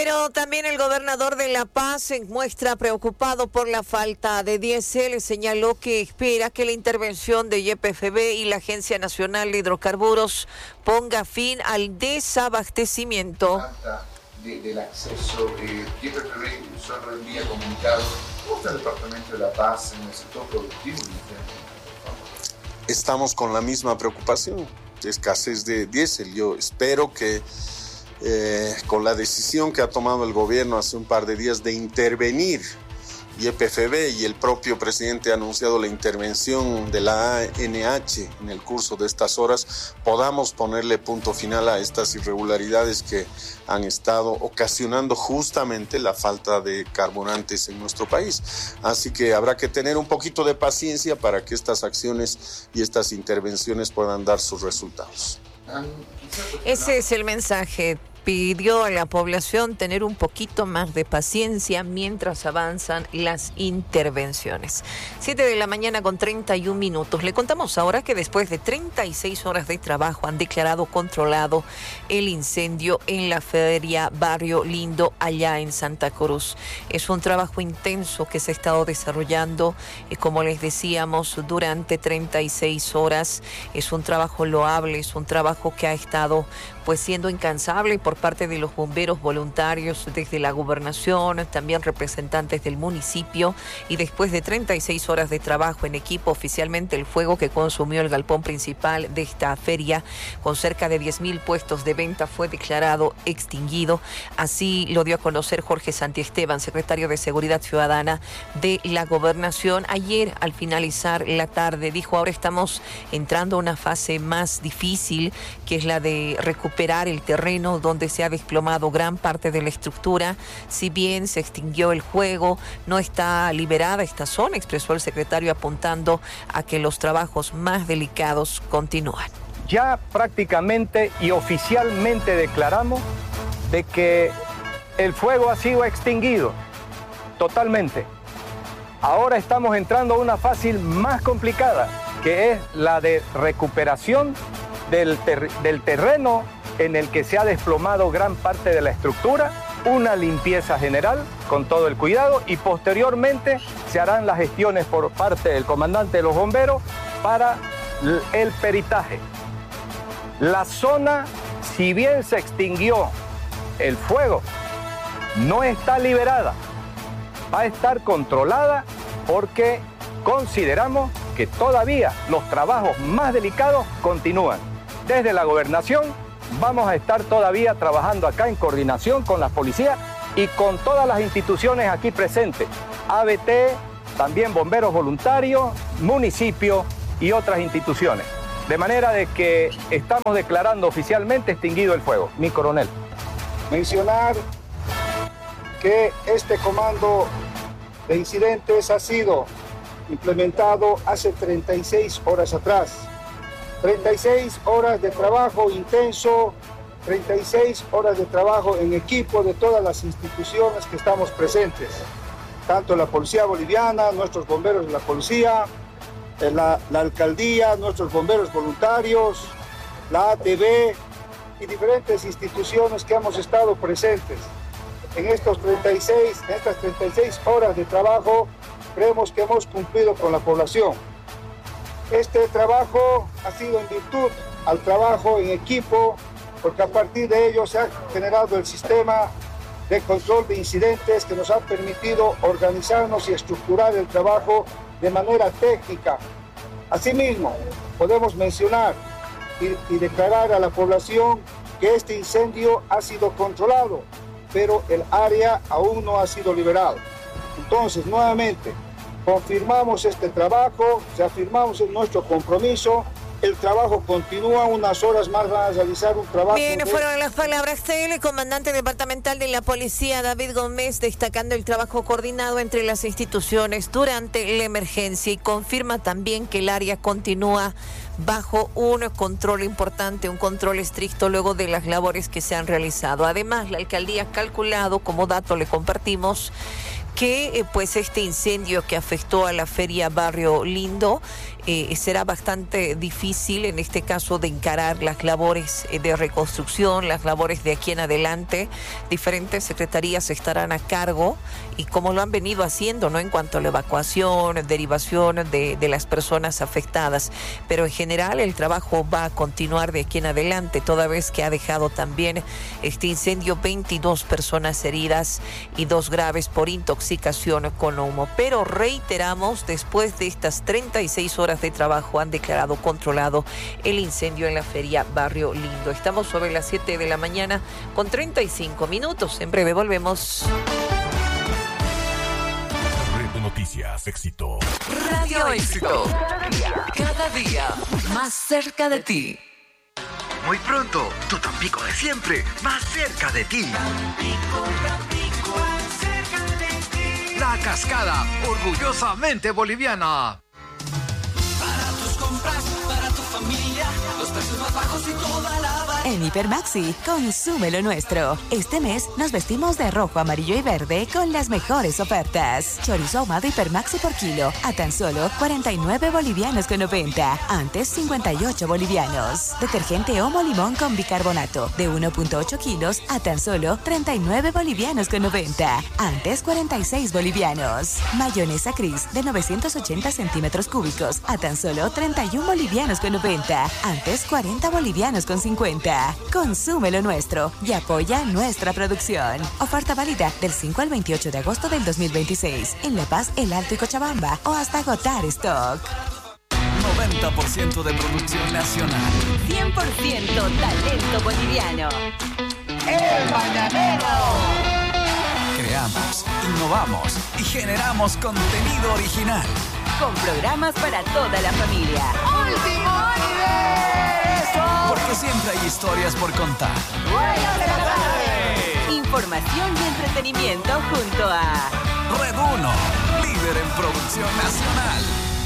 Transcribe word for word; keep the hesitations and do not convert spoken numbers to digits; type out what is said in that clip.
Bueno, también el gobernador de La Paz se muestra preocupado por la falta de diésel. Señaló que espera que la intervención de Y P F B y la Agencia Nacional de Hidrocarburos ponga fin al desabastecimiento. De, del acceso, eh, Y P F B solo envía comunicados. ¿Cómo está el departamento de La Paz en el sector productivo? Estamos con la misma preocupación, de escasez de diésel. Yo espero que eh, con la decisión que ha tomado el gobierno hace un par de días de intervenir Y P F B y el propio presidente ha anunciado la intervención de la A N H en el curso de estas horas, podamos ponerle punto final a estas irregularidades que han estado ocasionando justamente la falta de carburantes en nuestro país. Así que habrá que tener un poquito de paciencia para que estas acciones y estas intervenciones puedan dar sus resultados. Ese es el mensaje. Pidió a la población tener un poquito más de paciencia mientras avanzan las intervenciones. Siete de la mañana con treinta y un minutos. Le contamos ahora que después de treinta y seis horas de trabajo han declarado controlado el incendio en la feria Barrio Lindo allá en Santa Cruz. Es un trabajo intenso que se ha estado desarrollando, eh, como les decíamos, durante treinta y seis horas. Es un trabajo loable, es un trabajo que ha estado pues siendo incansable por parte de los bomberos voluntarios desde la gobernación, también representantes del municipio, y después de treinta y seis horas de trabajo en equipo, oficialmente el fuego que consumió el galpón principal de esta feria, con cerca de diez mil puestos de venta, fue declarado extinguido. Así lo dio a conocer Jorge Santiesteban, secretario de Seguridad Ciudadana de la gobernación. Ayer, al finalizar la tarde, dijo: ahora estamos entrando a una fase más difícil, que es la de recuperar el terreno donde se ha desplomado gran parte de la estructura. Si bien se extinguió el fuego, no está liberada esta zona, expresó el secretario, apuntando a que los trabajos más delicados continúan. Ya prácticamente y oficialmente declaramos de que el fuego ha sido extinguido totalmente. Ahora estamos entrando a una fase más complicada, que es la de recuperación del, ter- del terreno en el que se ha desplomado gran parte de la estructura, una limpieza general con todo el cuidado, y posteriormente se harán las gestiones por parte del comandante de los bomberos para el peritaje. La zona, si bien se extinguió el fuego, no está liberada, va a estar controlada porque consideramos que todavía los trabajos más delicados continúan. Desde la gobernación vamos a estar todavía trabajando acá en coordinación con las policías y con todas las instituciones aquí presentes, A B T, también bomberos voluntarios, municipio y otras instituciones. De manera de que estamos declarando oficialmente extinguido el fuego. Mi coronel. Mencionar que este comando de incidentes ha sido implementado hace treinta y seis horas atrás. treinta y seis horas de trabajo intenso, treinta y seis horas de trabajo en equipo de todas las instituciones que estamos presentes, tanto la Policía Boliviana, nuestros bomberos de la policía, la, la alcaldía, nuestros bomberos voluntarios, la A T B y diferentes instituciones que hemos estado presentes. En estos treinta y seis, en estas treinta y seis horas de trabajo, creemos que hemos cumplido con la población. Este trabajo ha sido en virtud al trabajo en equipo, porque a partir de ello se ha generado el sistema de control de incidentes que nos ha permitido organizarnos y estructurar el trabajo de manera técnica. Asimismo, podemos mencionar y, y declarar a la población que este incendio ha sido controlado, pero el área aún no ha sido liberado. Entonces, nuevamente, confirmamos este trabajo, reafirmamos nuestro compromiso. El trabajo continúa, unas horas más van a realizar un trabajo. Bien, de... fueron las palabras del comandante departamental de la policía, David Gómez, destacando el trabajo coordinado entre las instituciones durante la emergencia, y confirma también que el área continúa bajo un control importante, un control estricto luego de las labores que se han realizado. Además, la alcaldía ha calculado, como dato le compartimos, que eh, pues este incendio que afectó a la feria Barrio Lindo eh, será bastante difícil en este caso de encarar las labores eh, de reconstrucción, las labores de aquí en adelante. Diferentes secretarías estarán a cargo y como lo han venido haciendo, ¿no? En cuanto a la evacuación, derivación de, de las personas afectadas. Pero en general el trabajo va a continuar de aquí en adelante, toda vez que ha dejado también este incendio veintidós personas heridas y dos graves por intoxicación con humo. Pero reiteramos, después de estas treinta y seis horas de trabajo han declarado controlado el incendio en la feria Barrio Lindo. Estamos sobre las siete de la mañana con treinta y cinco minutos. En breve volvemos. Red de Noticias Éxito. Radio Éxito. Cada día, cada día más cerca de ti. Muy pronto, tu Tampico de siempre, más cerca de ti. Tampico, Tampico, más cerca de ti. La Cascada, orgullosamente boliviana. Para tus compras, para tu familia, los precios más bajos y toda la variedad. En Hipermaxi, consume lo nuestro. Este mes nos vestimos de rojo, amarillo y verde con las mejores ofertas. Chorizo ahumado Hipermaxi por kilo a tan solo cuarenta y nueve bolivianos con noventa. Antes cincuenta y ocho bolivianos. Detergente Omo Limón con bicarbonato de uno punto ocho kilos a tan solo treinta y nueve bolivianos con noventa. Antes cuarenta y seis bolivianos. Mayonesa Cris de novecientos ochenta centímetros cúbicos a tan solo treinta y uno bolivianos con noventa. Antes cuarenta bolivianos con cincuenta. Consume lo nuestro y apoya nuestra producción. Oferta válida del cinco al veintiocho de agosto del dos mil veintiséis en La Paz, El Alto y Cochabamba o hasta agotar stock. noventa por ciento de producción nacional. cien por ciento talento boliviano. El Mañanero. Creamos, innovamos y generamos contenido original. Con programas para toda la familia. Último universo. Porque siempre hay historias por contar. Buenas de la tarde. Información y entretenimiento junto a Red uno, líder en producción nacional.